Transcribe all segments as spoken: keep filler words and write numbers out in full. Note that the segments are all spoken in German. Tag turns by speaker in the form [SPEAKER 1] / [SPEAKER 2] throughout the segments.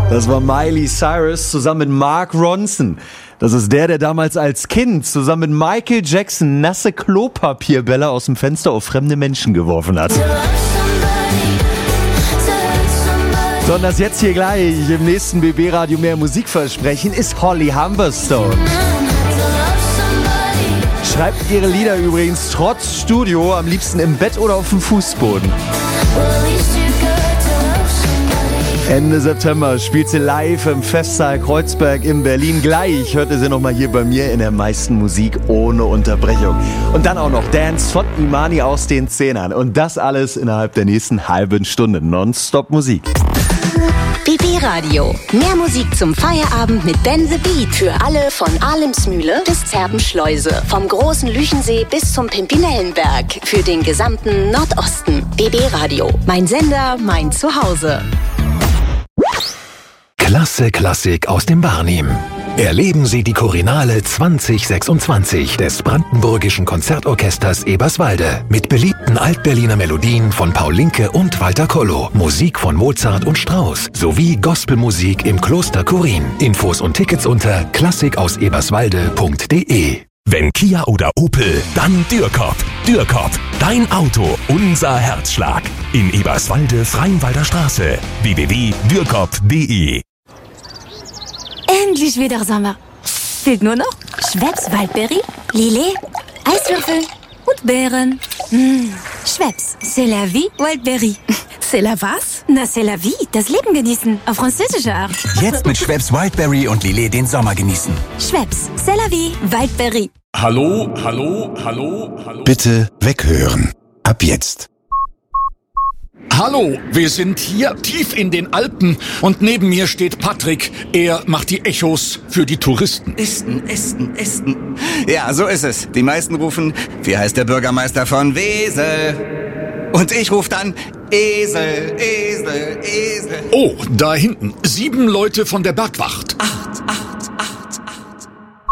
[SPEAKER 1] Das war Miley Cyrus zusammen mit Mark Ronson. Das ist der, der damals als Kind zusammen mit Michael Jackson nasse Klopapierbälle aus dem Fenster auf fremde Menschen geworfen hat. So, und das jetzt hier gleich im nächsten B B-Radio mehr Musikversprechen ist Holly Humberstone. Schreibt ihre Lieder übrigens trotz Studio am liebsten im Bett oder auf dem Fußboden. Ende September spielt sie live im Festsaal Kreuzberg in Berlin. Gleich hört ihr sie nochmal hier bei mir in der meisten Musik ohne Unterbrechung. Und dann auch noch Dance von Imani aus den Zehnern. Und das alles innerhalb der nächsten halben Stunde. Nonstop Musik.
[SPEAKER 2] B B-Radio. Mehr Musik zum Feierabend mit Ben the Beat. Für alle von Alemsmühle bis Zerbenschleuse. Vom großen Lüchensee bis zum Pimpinellenberg. Für den gesamten Nordosten. B B-Radio. Mein Sender, mein Zuhause.
[SPEAKER 3] Klasse Klassik aus dem Barnim. Erleben Sie die Chorinale zwanzig sechsundzwanzig des Brandenburgischen Konzertorchesters Eberswalde mit beliebten Altberliner Melodien von Paul Linke und Walter Kollo, Musik von Mozart und Strauss sowie Gospelmusik im Kloster Chorin. Infos und Tickets unter klassikaus-eberswalde punkt de.
[SPEAKER 4] Wenn Kia oder Opel, dann Dürkop. Dürkop, dein Auto, unser Herzschlag. In Eberswalde, Freienwalder Straße. w w w punkt dürkop punkt de.
[SPEAKER 5] Endlich wieder Sommer. Fehlt nur noch Schweppes Waldberry, Lillet, Eiswürfel und Beeren. Mmh. Schweppes, c'est la vie, Waldberry.
[SPEAKER 6] C'est la was?
[SPEAKER 5] Na, c'est la vie, das Leben genießen, auf französische Art.
[SPEAKER 7] Jetzt mit Schweppes Wildberry und Lillet den Sommer genießen.
[SPEAKER 5] Schweppes, c'est la vie, Waldberry.
[SPEAKER 8] Hallo, hallo, hallo, hallo.
[SPEAKER 9] Bitte weghören. Ab jetzt.
[SPEAKER 8] Hallo, wir sind hier tief in den Alpen und neben mir steht Patrick. Er macht die Echos für die Touristen.
[SPEAKER 7] Esten, Esten, Esten. Ja, so ist es. Die meisten rufen, wie heißt der Bürgermeister von Wesel? Und ich rufe dann, Esel, Esel, Esel.
[SPEAKER 8] Oh, da hinten, sieben Leute von der Bergwacht.
[SPEAKER 7] Acht, acht, acht, acht.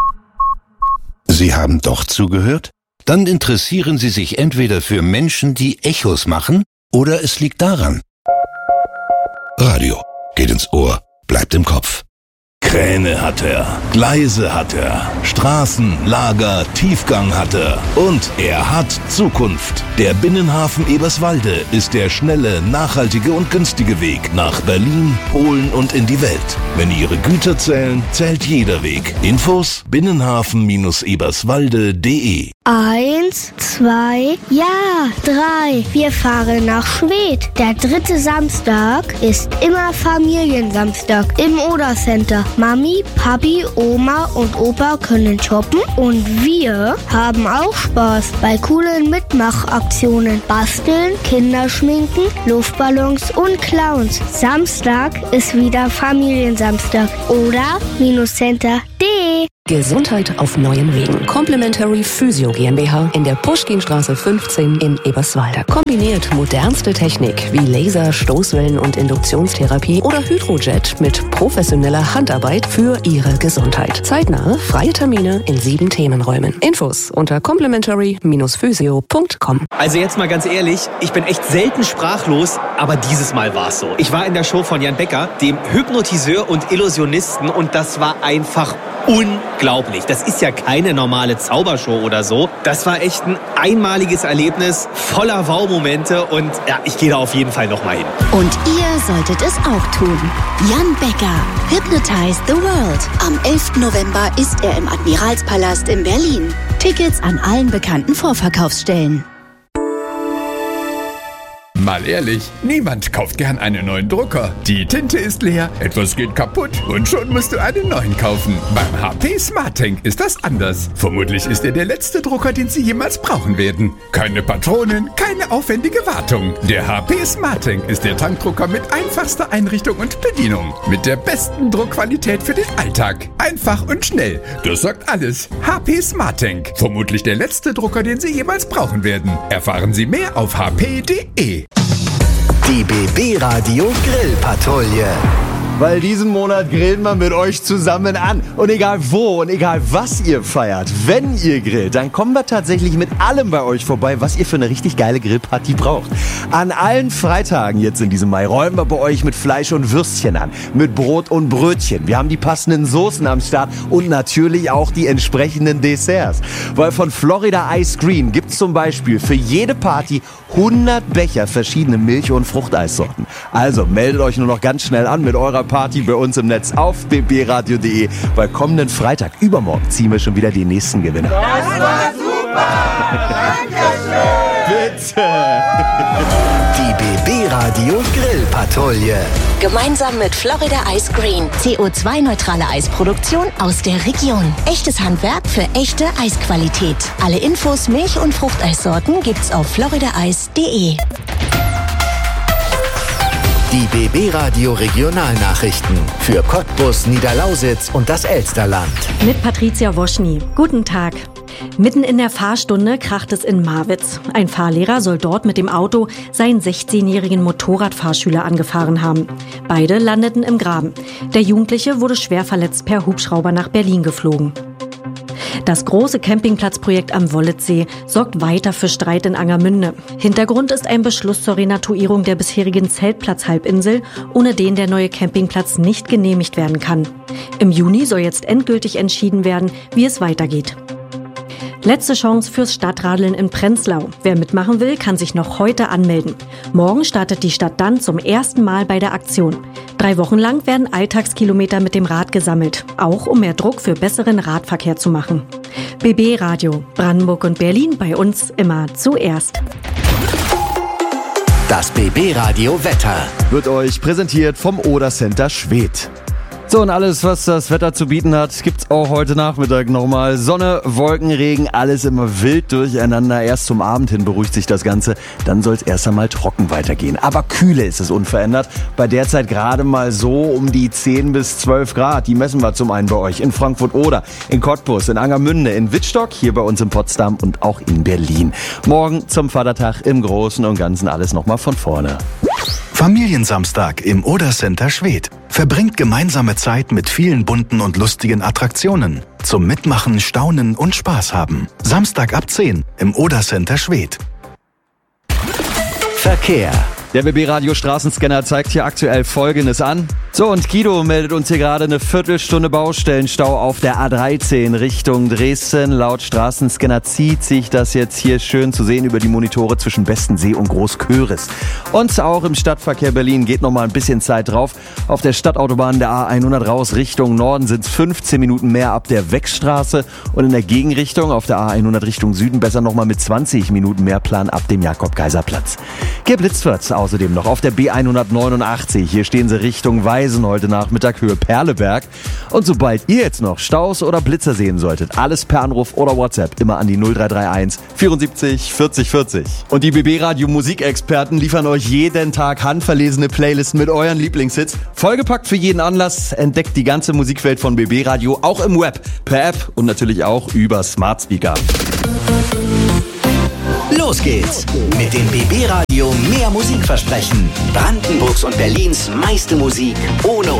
[SPEAKER 9] Sie haben doch zugehört? Dann interessieren Sie sich entweder für Menschen, die Echos machen, oder es liegt daran. Radio geht ins Ohr, bleibt im Kopf.
[SPEAKER 4] Kräne hat er, Gleise hat er, Straßen, Lager, Tiefgang hat er und er hat Zukunft. Der Binnenhafen Eberswalde ist der schnelle, nachhaltige und günstige Weg nach Berlin, Polen und in die Welt. Wenn Ihre Güter zählen, zählt jeder Weg. Infos binnenhafen eberswalde punkt de.
[SPEAKER 10] Eins, zwei, ja, drei. Wir fahren nach Schwedt. Der dritte Samstag ist immer Familiensamstag im Oder Center. Mami, Papi, Oma und Opa können shoppen und wir haben auch Spaß bei coolen Mitmachaktionen. Basteln, Kinderschminken, Luftballons und Clowns. Samstag ist wieder Familiensamstag. Oder-Center punkt de.
[SPEAKER 2] Gesundheit auf neuen Wegen. Complementary Physio GmbH in der Puschkinstraße fünfzehn in Eberswalde. Kombiniert modernste Technik wie Laser, Stoßwellen und Induktionstherapie oder Hydrojet mit professioneller Handarbeit für Ihre Gesundheit. Zeitnahe, freie Termine in sieben Themenräumen. Infos unter complementary physio punkt com.
[SPEAKER 11] Also jetzt mal ganz ehrlich, ich bin echt selten sprachlos, aber dieses Mal war es so. Ich war in der Show von Jan Becker, dem Hypnotiseur und Illusionisten, und das war einfach unglaublich. Das ist ja keine normale Zaubershow oder so. Das war echt ein einmaliges Erlebnis, voller Wow-Momente, und ja, ich gehe da auf jeden Fall nochmal hin.
[SPEAKER 2] Und ihr solltet es auch tun. Jan Becker, Hypnotize the World. Am elften November ist er im Admiralspalast in Berlin. Tickets an allen bekannten Vorverkaufsstellen.
[SPEAKER 12] Mal ehrlich, niemand kauft gern einen neuen Drucker. Die Tinte ist leer, etwas geht kaputt und schon musst du einen neuen kaufen. Beim H P SmartTank ist das anders. Vermutlich ist er der letzte Drucker, den Sie jemals brauchen werden. Keine Patronen, keine aufwendige Wartung. Der H P SmartTank ist der Tankdrucker mit einfachster Einrichtung und Bedienung. Mit der besten Druckqualität für den Alltag. Einfach und schnell. Das sagt alles. H P SmartTank. Vermutlich der letzte Drucker, den Sie jemals brauchen werden. Erfahren Sie mehr auf h p punkt de.
[SPEAKER 3] Die B B-Radio Grillpatrouille.
[SPEAKER 1] weil diesen Monat grillen wir mit euch zusammen an. Und egal wo und egal was ihr feiert, wenn ihr grillt, dann kommen wir tatsächlich mit allem bei euch vorbei, was ihr für eine richtig geile Grillparty braucht. An allen Freitagen jetzt in diesem Mai räumen wir bei euch mit Fleisch und Würstchen an, mit Brot und Brötchen. Wir haben die passenden Soßen am Start und natürlich auch die entsprechenden Desserts. Weil von Florida Ice Green gibt's zum Beispiel für jede Party hundert Becher verschiedene Milch- und Fruchteissorten. Also meldet euch nur noch ganz schnell an mit eurer Party bei uns im Netz auf b b radio punkt d e, weil kommenden Freitag, übermorgen, ziehen wir schon wieder die nächsten Gewinner.
[SPEAKER 6] Das war super!
[SPEAKER 1] Bitte!
[SPEAKER 3] Die B B Radio Grillpatrouille.
[SPEAKER 2] Gemeinsam mit Florida Ice Green.
[SPEAKER 13] C O zwei neutrale Eisproduktion aus der Region. Echtes Handwerk für echte Eisqualität. Alle Infos, Milch- und Fruchteissorten gibt's auf florida eis punkt d e.
[SPEAKER 3] Die B B Radio Regionalnachrichten für Cottbus, Niederlausitz und das Elsterland.
[SPEAKER 14] Mit Patricia Woschny. Guten Tag. Mitten in der Fahrstunde kracht es in Marwitz. Ein Fahrlehrer soll dort mit dem Auto seinen sechzehnjährigen Motorradfahrschüler angefahren haben. Beide landeten im Graben. Der Jugendliche wurde schwer verletzt per Hubschrauber nach Berlin geflogen. Das große Campingplatzprojekt am Wollitzsee sorgt weiter für Streit in Angermünde. Hintergrund ist ein Beschluss zur Renatuierung der bisherigen Zeltplatz-Halbinsel, ohne den der neue Campingplatz nicht genehmigt werden kann. Im Juni soll jetzt endgültig entschieden werden, wie es weitergeht. Letzte Chance fürs Stadtradeln in Prenzlau. Wer mitmachen will, kann sich noch heute anmelden. Morgen startet die Stadt dann zum ersten Mal bei der Aktion. Drei Wochen lang werden Alltagskilometer mit dem Rad gesammelt, auch um mehr Druck für besseren Radverkehr zu machen. B B Radio, Brandenburg und Berlin, bei uns immer zuerst.
[SPEAKER 3] Das B B Radio Wetter
[SPEAKER 1] wird euch präsentiert vom Oder Center Schwedt. So, und alles, was das Wetter zu bieten hat, gibt's auch heute Nachmittag nochmal. Sonne, Wolken, Regen, alles immer wild durcheinander. Erst zum Abend hin beruhigt sich das Ganze, dann soll's erst einmal trocken weitergehen. Aber kühle ist es unverändert. Bei derzeit gerade mal so um die zehn bis zwölf Grad. Die messen wir zum einen bei euch in Frankfurt oder in Cottbus, in Angermünde, in Wittstock, hier bei uns in Potsdam und auch in Berlin. Morgen zum Vatertag im Großen und Ganzen alles nochmal von vorne.
[SPEAKER 3] Familiensamstag im Oder Center Schwedt. Verbringt gemeinsame Zeit mit vielen bunten und lustigen Attraktionen. Zum Mitmachen, Staunen und Spaß haben. Samstag ab zehn im Oder Center Schwedt. Verkehr.
[SPEAKER 1] Der B B Radio Straßenscanner zeigt hier aktuell Folgendes an. So, und Guido meldet uns hier gerade eine Viertelstunde Baustellenstau auf der A dreizehn Richtung Dresden. Laut Straßenscanner zieht sich das jetzt hier schön zu sehen über die Monitore zwischen Bestensee und Großköris. Und auch im Stadtverkehr Berlin geht noch mal ein bisschen Zeit drauf. Auf der Stadtautobahn der A hundert raus Richtung Norden sind es fünfzehn Minuten mehr ab der Wechstraße. Und in der Gegenrichtung auf der A hundert Richtung Süden besser noch mal mit zwanzig Minuten mehr Plan ab dem Jakob-Kaiser-Platz. Geblitzt wird's außerdem noch auf der B hundertneunundachtzig. Hier stehen sie Richtung Weisen heute Nachmittag, Höhe Perleberg. Und sobald ihr jetzt noch Staus oder Blitzer sehen solltet, alles per Anruf oder WhatsApp immer an die null drei drei eins vierundsiebzig vierzig vierzig. Und die B B Radio Musikexperten liefern euch jeden Tag handverlesene Playlisten mit euren Lieblingshits. Vollgepackt für jeden Anlass, entdeckt die ganze Musikwelt von B B Radio auch im Web, per App und natürlich auch über Smart Speaker.
[SPEAKER 3] Los geht's mit dem B B Radio Mehr Musikversprechen. Brandenburgs und Berlins meiste Musik ohne